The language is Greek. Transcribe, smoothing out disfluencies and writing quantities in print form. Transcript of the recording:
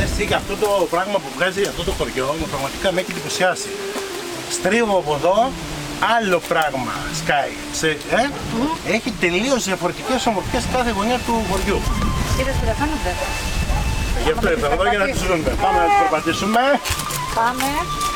Δες τι, αυτό το πράγμα που βγάζει αυτό το χωριό, πραγματικά με έχει εντυπωσιάσει. Στρίβω από εδώ, άλλο πράγμα σκάει. Έχει τελείως διαφορετικές ομορφιές κάθε γωνιά του χωριού. Είδες που τα φαίνονται. Γι' αυτό ήρθαμε εδώ για να τις δούμε. Πάμε να τις περπατήσουμε. Πάμε.